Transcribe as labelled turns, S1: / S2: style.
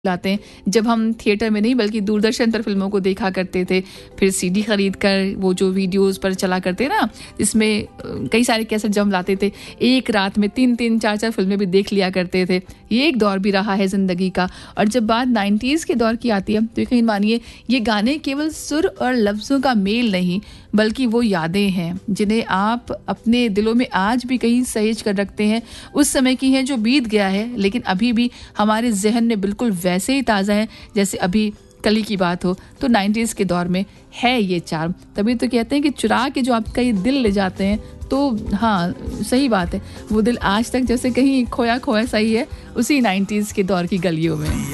S1: लाते हैं। जब हम थिएटर में नहीं बल्कि दूरदर्शन पर फ़िल्मों को देखा करते थे, फिर सीडी खरीद कर वो जो वीडियोज़ पर चला करते ना, जिसमें कई सारे कैसेट जब हम लाते थे, एक रात में 3-3, 4-4 फ़िल्में भी देख लिया करते थे। ये एक दौर भी रहा है ज़िंदगी का। और जब बात 90s के दौर की आती है, तो यकीन मानिए ये गाने केवल सुर और लफ्ज़ों का मेल नहीं, बल्कि वो यादें हैं, जिन्हें आप अपने दिलों में आज भी कहीं सहेज कर रखते हैं। उस समय की हैं जो बीत गया है, लेकिन अभी भी हमारे ज़हन में बिल्कुल वैसे ही ताज़ा है जैसे अभी कल ही की बात हो। तो 90s के दौर में है ये चार्म। तभी तो कहते हैं कि चुरा के जो आपका ये दिल ले जाते हैं, तो हाँ, सही बात है, वो दिल आज तक जैसे कहीं खोया खोया सा ही है, उसी 90s के दौर की गलियों में।